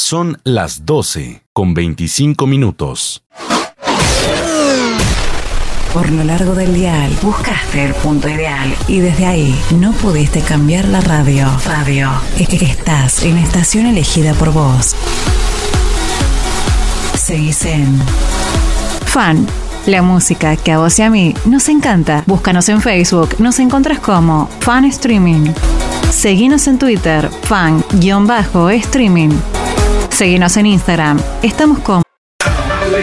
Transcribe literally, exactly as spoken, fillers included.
Son las doce con veinticinco minutos. Por lo largo del dial, buscaste el punto ideal y desde ahí no pudiste cambiar la radio. Radio. Estás en estación elegida por vos. Seguís en Fan, la música que a vos y a mí nos encanta. Búscanos en Facebook, nos encontrás como Fan Streaming. Seguinos en Twitter, fan-streaming. Seguinos en Instagram, estamos como